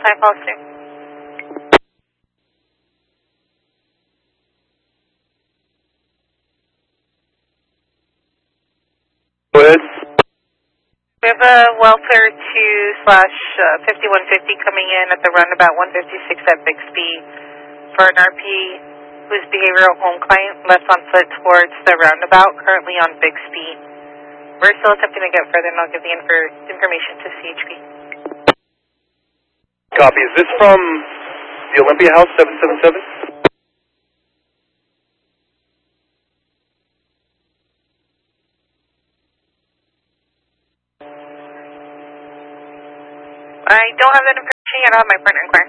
Time policy. Go ahead. We have a welfare 2/5150 coming in at the roundabout 156 at Bixby for an RP whose behavioral home client left on foot towards the roundabout, currently on Bixby. We're still attempting to get further, and I'll give the information to CHP. Copy. Is this from the Olympia House 777? I don't have that information yet. I'll have my partner inquire.